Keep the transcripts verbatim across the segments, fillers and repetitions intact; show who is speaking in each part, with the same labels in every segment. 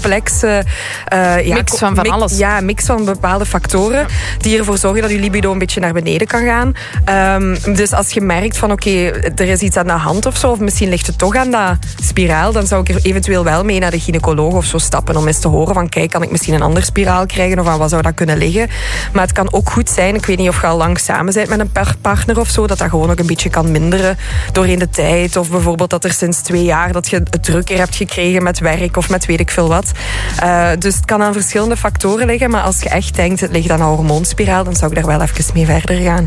Speaker 1: complexe... Uh, ja,
Speaker 2: mix van van
Speaker 1: mix,
Speaker 2: alles.
Speaker 1: Ja, mix van bepaalde factoren die ervoor zorgen dat je libido een beetje naar beneden kan gaan. Um, dus als je merkt van oké, okay, er is iets aan de hand of zo, of misschien ligt het toch aan dat spiraal, dan zou ik er eventueel wel mee naar de gynaecoloog of zo stappen om eens te horen van kijk, kan ik misschien een ander spiraal krijgen of aan wat zou dat kunnen liggen. Maar het kan ook goed zijn, ik weet niet of je al lang samen bent met een partner of zo, dat dat gewoon ook een beetje kan minderen doorheen de tijd. Of bijvoorbeeld dat er sinds twee jaar dat je het drukker hebt gekregen met werk of met weet ik veel wat. Uh, dus het kan aan verschillende factoren liggen, maar als je echt denkt het ligt aan een hormoonspiraal, dan zou ik daar wel even mee verder gaan.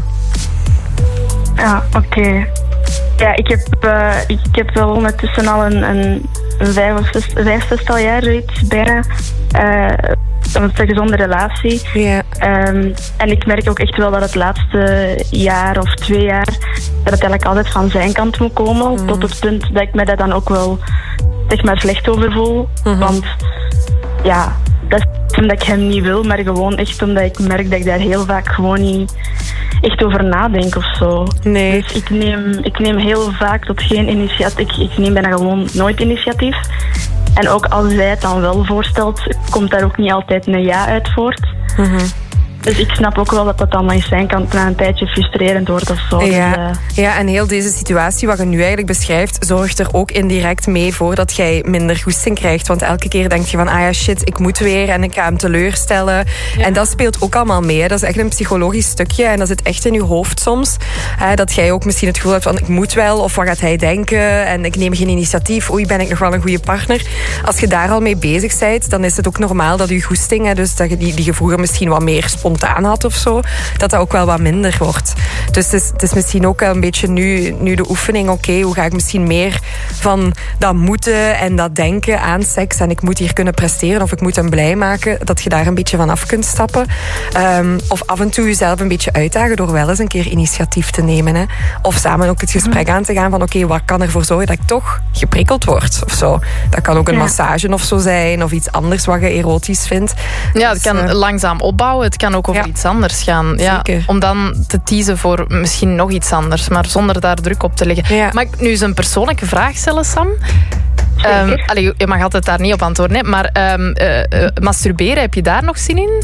Speaker 3: Ja, oké. Okay. Ja, ik heb, uh, ik heb wel ondertussen al een, een, een vijf of zes, vijf, zestal jaar zoiets bijna. Uh, een gezonde relatie.
Speaker 1: Yeah.
Speaker 3: Um, en ik merk ook echt wel dat het laatste jaar of twee jaar dat het eigenlijk altijd van zijn kant moet komen. Mm. Tot het punt dat ik me daar dan ook wel zeg maar slecht over voel. Mm-hmm. Want ja, dat is niet omdat ik hem niet wil, maar gewoon echt omdat ik merk dat ik daar heel vaak gewoon niet echt over nadenk of zo.
Speaker 1: Nee.
Speaker 3: Dus ik neem, ik neem heel vaak tot geen initiatief. Ik, ik neem bijna gewoon nooit initiatief. En ook als zij het dan wel voorstelt, komt daar ook niet altijd een ja uit voort.
Speaker 1: Mm-hmm.
Speaker 3: Dus ik snap ook wel dat dat dan aan zijn kant na een tijdje frustrerend wordt of zo.
Speaker 1: Ja,
Speaker 3: dus, uh...
Speaker 1: ja, en heel deze situatie wat je nu eigenlijk beschrijft, zorgt er ook indirect mee voor dat jij minder goesting krijgt. Want elke keer denk je van, ah ja, shit, ik moet weer en ik ga hem teleurstellen. Ja. En dat speelt ook allemaal mee. Hè. Dat is echt een psychologisch stukje en dat zit echt in je hoofd soms. Hè, dat jij ook misschien het gevoel hebt van, ik moet wel, of wat gaat hij denken? En ik neem geen initiatief. Oei, ben ik nog wel een goede partner? Als je daar al mee bezig bent, dan is het ook normaal dat je goesting, hè, dus dat je die, die je vroeger misschien wat meer spontaan had of zo, dat dat ook wel wat minder wordt. Dus het is, het is misschien ook wel een beetje nu, nu de oefening, oké, okay, hoe ga ik misschien meer van dat moeten en dat denken aan seks en ik moet hier kunnen presteren of ik moet hem blij maken, dat je daar een beetje van af kunt stappen. Um, of af en toe jezelf een beetje uitdagen door wel eens een keer initiatief te nemen. Hè. Of samen ook het gesprek aan te gaan van oké, okay, wat kan ervoor zorgen dat ik toch geprikkeld word of zo. Dat kan ook een ja. massage of zo zijn of iets anders wat je erotisch vindt.
Speaker 2: Ja, het dus, kan uh, langzaam opbouwen, het kan ook over ja. iets anders gaan. Ja, om dan te teasen voor misschien nog iets anders, maar zonder daar druk op te leggen. Ja. Mag ik nu eens een persoonlijke vraag stellen, Sam? Um, allee, je mag altijd daar niet op antwoorden, hè, maar um, uh, uh, masturberen, heb je daar nog zin in?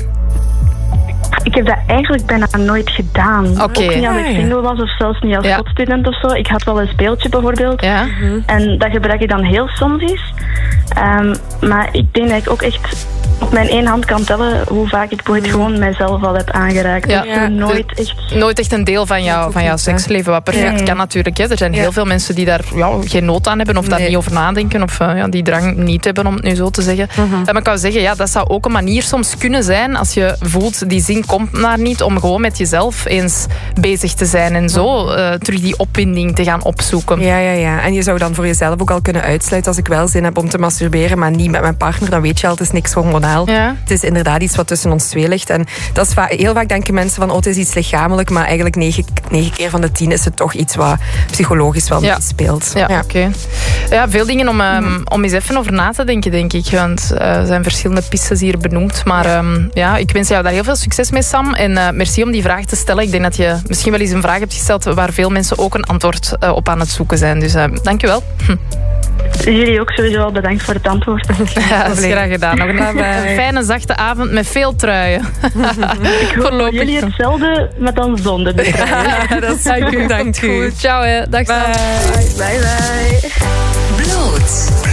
Speaker 3: Ik heb dat eigenlijk bijna nooit gedaan.
Speaker 2: Okay.
Speaker 3: Ook niet als ik single was of zelfs niet als ja. student of zo. Ik had wel een speeltje bijvoorbeeld.
Speaker 2: Ja.
Speaker 3: Mm-hmm. En dat gebruik ik dan heel soms eens. Um, maar ik denk dat ik ook echt op mijn één hand kan tellen hoe vaak ik ooit gewoon mijzelf al heb aangeraakt.
Speaker 2: Ja.
Speaker 3: Ja. Nooit, echt...
Speaker 2: nooit echt een deel van, jou, van jouw seksleven, wat perfect nee. kan natuurlijk. Hè. Er zijn ja. heel veel mensen die daar ja, geen nood aan hebben of daar nee. niet over nadenken of uh, ja, die drang niet hebben, om het nu zo te zeggen. Mm-hmm. Maar ik kan zeggen, ja, dat zou ook een manier soms kunnen zijn als je voelt, die zin komt maar niet, om gewoon met jezelf eens bezig te zijn en zo uh, terug die opwinding te gaan opzoeken.
Speaker 1: Ja, ja, ja. En je zou dan voor jezelf ook al kunnen uitsluiten, als ik wel zin heb om te masturberen, maar niet met mijn partner, dan weet je al, het is niks hormonaal. Ja. Het is inderdaad iets wat tussen ons twee ligt. En dat is va- heel vaak denken mensen van, oh, het is iets lichamelijk, maar eigenlijk negen, negen keer van de tien is het toch iets wat psychologisch wel ja. speelt.
Speaker 2: Ja, ja. oké. Okay. Ja, veel dingen om, um, mm. om eens even over na te denken, denk ik. Want uh, er zijn verschillende pistes hier benoemd. Maar um, ja, ik wens jou daar heel veel succes mee, Sam. En uh, merci om die vraag te stellen. Ik denk dat je misschien wel eens een vraag hebt gesteld waar veel mensen ook een antwoord uh, op aan het zoeken zijn. Dus uh, dank je wel. Hm.
Speaker 3: Jullie ook sowieso wel bedankt voor het antwoord.
Speaker 2: Ja, dat is graag gedaan. Nog een, een fijne, zachte avond met veel truien.
Speaker 3: Ik hoop jullie hetzelfde, met dan zonder de truien.
Speaker 2: Ja, dat is dank u. Dank u. Ciao, hè. Dag, Sam.
Speaker 3: Bye, bye. bye.
Speaker 4: Bloot.